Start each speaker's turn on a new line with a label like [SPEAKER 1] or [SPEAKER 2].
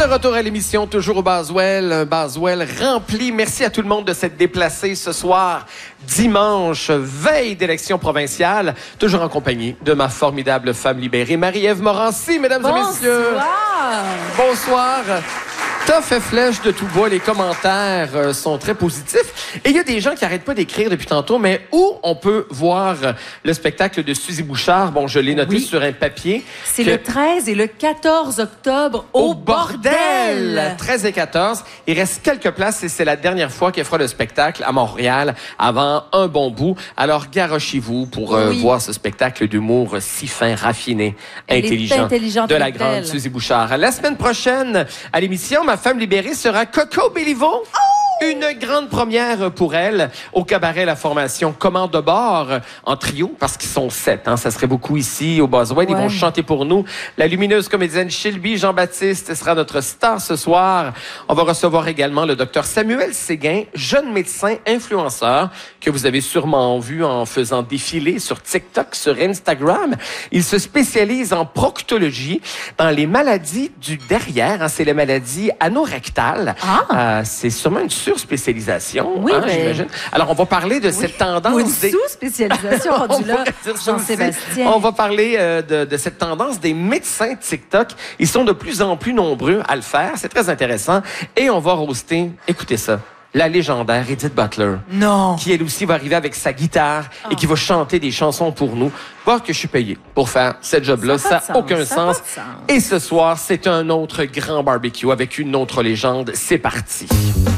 [SPEAKER 1] retour à l'émission, toujours au Boswell. Un Boswell rempli. Merci à tout le monde de s'être déplacé ce soir, dimanche, veille d'élection provinciale. Toujours en compagnie de ma formidable femme libérée, Marie-Ève Morancy, mesdames et messieurs. Bonsoir. Tough et flèche de tout bois, les commentaires sont très positifs. Et il y a des gens qui n'arrêtent pas d'écrire depuis tantôt, mais où on peut voir le spectacle de Suzy Bouchard? Bon, je l'ai noté sur un papier.
[SPEAKER 2] C'est le 13 et le 14 octobre au Bordel.
[SPEAKER 1] 13 et 14. Il reste quelques places et c'est la dernière fois qu'elle fera le spectacle à Montréal avant un bon bout. Alors, garochez-vous pour voir ce spectacle d'humour si fin, raffiné, intelligent de la grande Suzy Bouchard. La semaine prochaine, à l'émission, ma femme libérée sera Coco Béliveau. Une grande première pour elle au cabaret La Formation Commande de bord en trio, parce qu'ils sont 7. Hein, ça serait beaucoup ici au Boswell. Ils vont chanter pour nous. La lumineuse comédienne Shelby Jean-Baptiste sera notre star ce soir. On va recevoir également le docteur Samuel Séguin, jeune médecin influenceur que vous avez sûrement vu en faisant défiler sur TikTok, sur Instagram. Il se spécialise en proctologie dans les maladies du derrière. Hein, c'est les maladies anorectales. C'est sûrement une surspécialisation, j'imagine. Alors, on va parler de cette tendance...
[SPEAKER 2] Ou une sous-spécialisation, rendu là, Jean-Sébastien.
[SPEAKER 1] On va parler de cette tendance des médecins TikTok. Ils sont de plus en plus nombreux à le faire. C'est très intéressant. Et on va roaster, écoutez ça, la légendaire Edith Butler.
[SPEAKER 2] Non.
[SPEAKER 1] Qui, elle aussi, va arriver avec sa guitare et qui va chanter des chansons pour nous. Voir que je suis payé pour faire ce job-là. Ça n'a aucun sens. Et ce soir, c'est un autre grand barbecue avec une autre légende. C'est parti.